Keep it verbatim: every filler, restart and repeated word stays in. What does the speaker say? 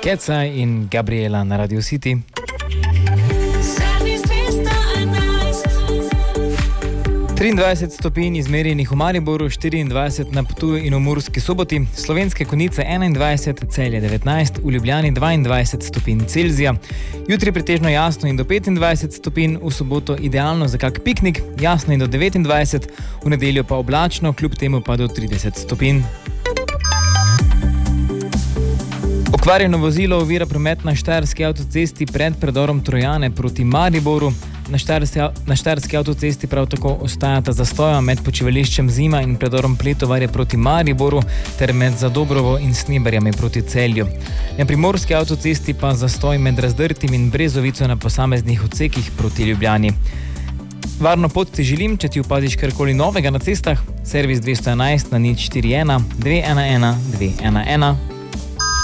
Kecaj in Gabriela na Radio City. triindvajset stopinj izmerjenih v Mariboru, štiriindvajset na Ptuju in v Murski Soboti, Slovenske Konjice enaindvajset, Celje devetnajst, v Ljubljani dvaindvajset stopinj Celzija. Jutri pretežno jasno in do petindvajset stopinj, v soboto idealno za kak piknik, jasno in do devetindvajset, v nedeljo pa oblačno, kljub temu pa do trideset stopinj. Okvarjeno vozilo ovira promet na Štajerski avtocesti pred predorom Trojane proti Mariboru. Na Štajerski, na Štajerski avtocesti prav tako ostajata zastoja med počivališčem Zima in predorom Pletovarje proti Mariboru ter med Zadobrovo in Sneberjami proti Celju. Na Primorski avtocesti pa zastoj med Razdrtim in Brezovico na posameznih odsekih proti Ljubljani. Varno pot ti želim, če ti opaziš karkoli novega na cestah. Servis dvesto enajst na nič štiri ena dve ena ena dve ena ena.